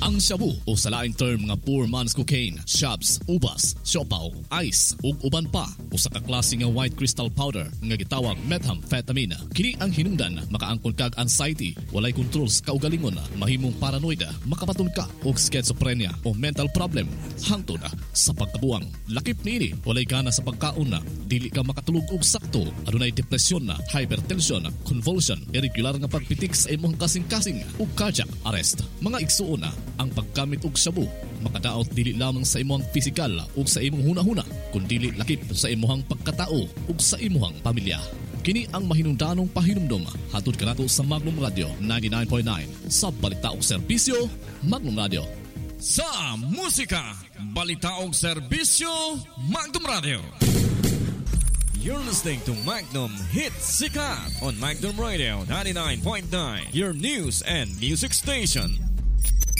Ang shabu o sa laing term nga poor man's cocaine, shabs, ubas, siopaw, ice ug uban pa usa ka klase nga white crystal powder nga gitawag methamphetamine. Kini ang hinungdan makaangkon kag anxiety, walay control sa kaugalingon, mahimong paranoid, makapaton ka og schizophrenia o mental problem hangtod sa pagkabuang. Lakip niini walay gana sa pagkaon, dili ka makatulog og sakto, adunay depresyon, hypertension, convulsion, irregular nga pagpitik sa imong kasing-kasing ug cardiac arrest. Mga igsuon ang paggamit og shabu makadaot dili lamang sa imong pisikal ug sa imong hunahuna, kundi lakip sa imong pagkatao ug sa imong pamilya. Kini ang mahinungdanong pahinumdom hatod kanato sa Magnum Radio 99.9 sa balita ug serbisyo Magnum Radio. Sa musika, balita ug serbisyo Magnum Radio. You're listening to Magnum Hit Sikat on Magnum Radio 99.9, your news and music station.